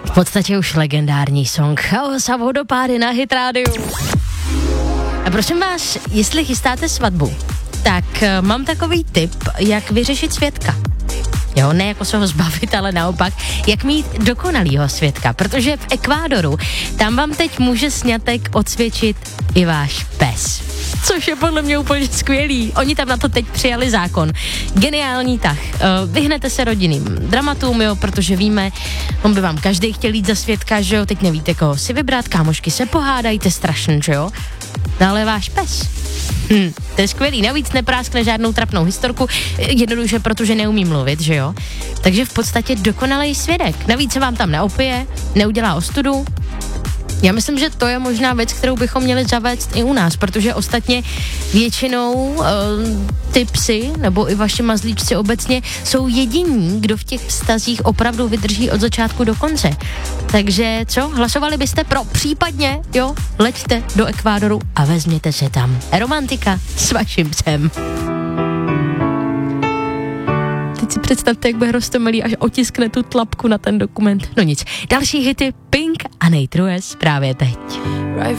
V podstatě už legendární song Chaos a vodopády na Hit rádiu. A prosím vás, jestli chystáte svatbu, tak mám takový tip, jak vyřešit svědka. Jo, ne jako se ho zbavit, ale naopak, jak mít dokonalýho svědka, protože v Ekvádoru, tam vám teď může sňatek odsvědčit i váš pes. Což je podle mě úplně skvělý. Oni tam na to teď přijali zákon. Geniální tah. Vyhnete se rodinným dramatům, jo, protože víme, on by vám každý chtěl jít za svědka, že jo, teď nevíte, koho si vybrat, kámošky se pohádají, strašný, že jo. No ale váš pes. To je skvělý, navíc nepráskne žádnou trapnou historku, jednoduše, protože neumí mluvit, že jo. Takže v podstatě dokonalý svědek. Navíc se vám tam neopije, neudělá ostudu. Já myslím, že to je možná věc, kterou bychom měli zavést i u nás, protože ostatně většinou ty psy, nebo i vaši mazlíčci obecně, jsou jediní, kdo v těch vztazích opravdu vydrží od začátku do konce. Takže co? Hlasovali byste pro? Případně, jo? Leďte do Ekvádoru a vezměte se tam. Romantika s vaším psem. Teď si představte, jak bude roztomilý, až otiskne tu tlapku na ten dokument. No nic. Další hity Pink a Nate Ruess právě teď.